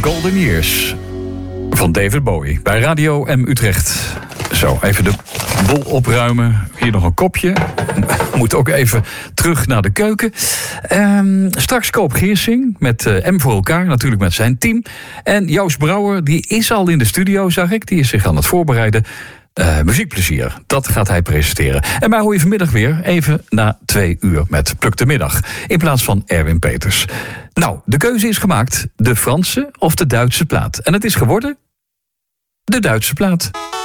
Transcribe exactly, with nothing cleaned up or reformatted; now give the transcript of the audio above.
Golden Years van David Bowie bij Radio M Utrecht. Zo, even de bol opruimen. Hier nog een kopje. Moet ook even terug naar de keuken. Um, straks Koop Geersing met uh, M voor elkaar, natuurlijk met zijn team. En Joost Brouwer, die is al in de studio, zag ik. Die is zich aan het voorbereiden. Uh, muziekplezier, dat gaat hij presenteren. En mij hoor je vanmiddag weer even na twee uur met Pluk de Middag. In plaats van Erwin Peters. Nou, de keuze is gemaakt. De Franse of de Duitse plaat. En het is geworden de Duitse plaat.